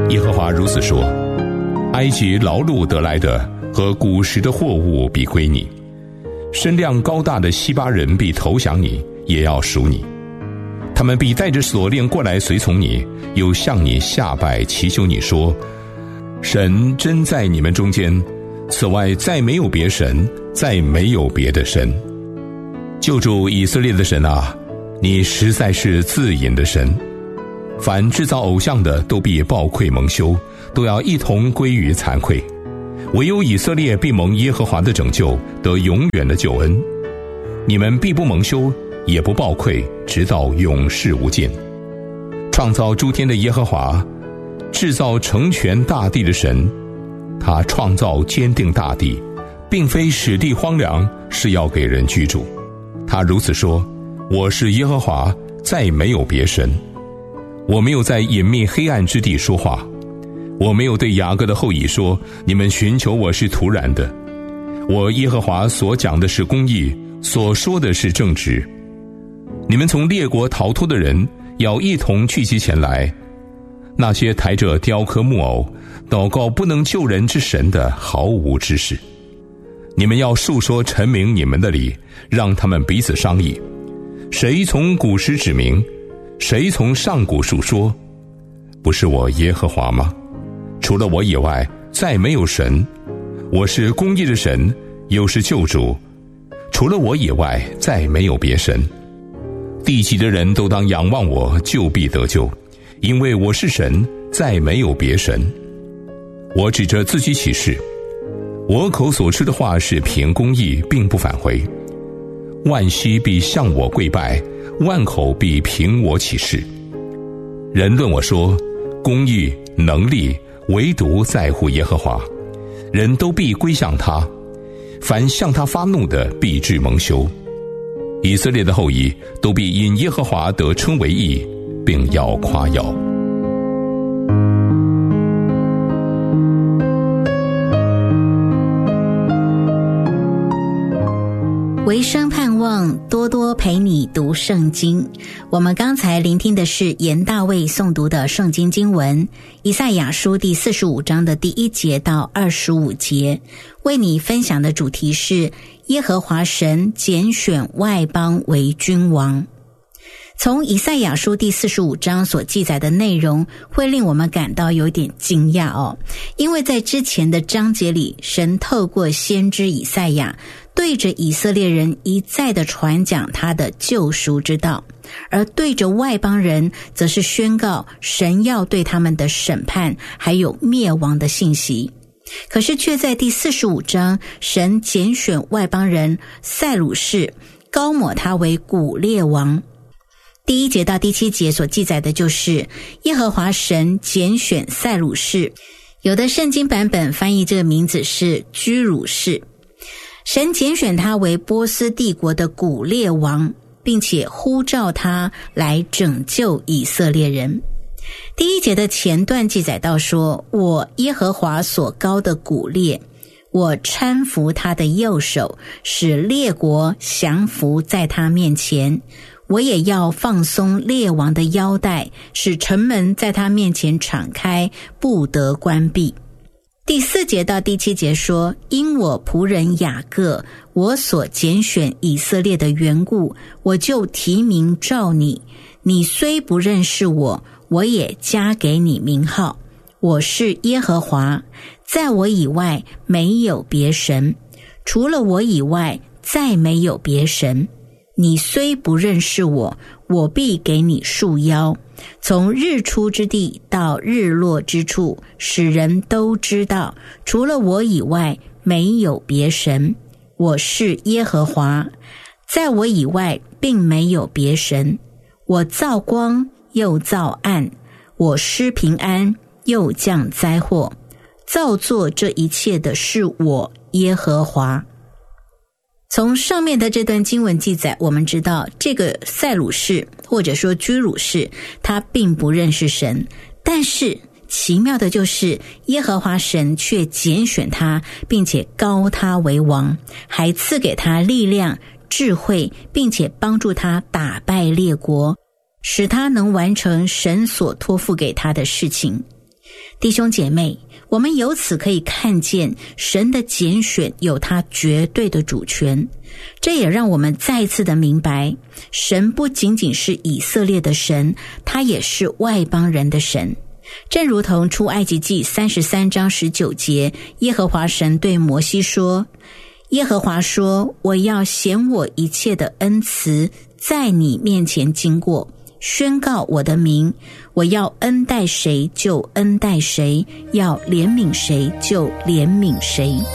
耶和华如此说：埃及劳碌得来的和古时的货物必归你，身量高大的西巴人必投降你，也要属你。他们必带着锁链过来随从你，又向你下拜祈求你说：神真在你们中间，此外再没有别神，再没有别的神。救主以色列的神啊，你实在是自隐的神。凡制造偶像的都必抱愧蒙羞，都要一同归于惭愧。唯有以色列必蒙耶和华的拯救，得永远的救恩。你们必不蒙羞，也不抱愧，直到永世无间。创造诸天的耶和华，制造成全大地的神，他创造坚定大地，并非使地荒凉，是要给人居住。他如此说：我是耶和华，再没有别神。我没有在隐秘黑暗之地说话，我没有对雅各的后裔说：你们寻求我是徒然的。我耶和华所讲的是公义，所说的是正直。你们从列国逃脱的人，要一同聚集前来。那些抬着雕刻木偶，祷告不能救人之神的，毫无知识。你们要述说陈明你们的理，让他们彼此商议。谁从古时指明？谁从上古述说？不是我耶和华吗？除了我以外，再没有神。我是公义的神，又是救主。除了我以外，再没有别神。地极的人都当仰望我，就必得救，因为我是神，再没有别神。我指着自己起誓，我口所出的话是凭公义，并不返回。万膝必向我跪拜，万口必凭我起誓。人论我说，公义能力唯独在乎耶和华，人都必归向他，凡向他发怒的必致蒙羞。以色列的后裔都必因耶和华得称为义，并要夸耀。 唯生盼望多多陪你读圣经。我们刚才聆听的是严大卫诵读的圣经经文，以赛亚书第45章的第1节到25节。为你分享的主题是耶和华神拣选外邦为君王。从以赛亚书第45章所记载的内容，会令我们感到有点惊讶哦，因为在之前的章节里，神透过先知以赛亚对着以色列人一再的传讲他的救赎之道，而对着外邦人则是宣告神要对他们的审判还有灭亡的信息。可是却在第45章，神拣选外邦人塞鲁士，高抹他为古列王。第1节到第7节所记载的就是耶和华神拣选塞鲁士，有的圣经版本翻译这个名字是居鲁士。神拣选他为波斯帝国的古列王，并且呼召他来拯救以色列人。第1节的前段记载到说，我耶和华所膏的古列，我搀扶他的右手，使列国降服在他面前。我也要放松列王的腰带，使城门在他面前敞开，不得关闭。第4节到第7节说，因我仆人雅各，我所拣选以色列的缘故，我就提名召你。你虽不认识我，我也加给你名号。我是耶和华，在我以外没有别神，除了我以外再没有别神。你虽不认识我，我必给你束腰，从日出之地到日落之处，使人都知道，除了我以外没有别神。我是耶和华，在我以外并没有别神。我造光又造暗，我施平安又降灾祸，造作这一切的是我耶和华。从上面的这段经文记载，我们知道这个塞鲁士或者说居鲁士，他并不认识神，但是奇妙的就是耶和华神却拣选他，并且膏他为王，还赐给他力量、智慧，并且帮助他打败列国，使他能完成神所托付给他的事情。 弟兄姐妹，我们由此可以看见神的拣选有他绝对的主权，这也让我们再次的明白，神不仅仅是以色列的神，他也是外邦人的神。正如同出埃及记33章19节，耶和华神对摩西说，耶和华说，我要显我一切的恩慈在你面前经过，宣告我的名，我要恩待谁就恩待谁，要怜悯谁就怜悯谁。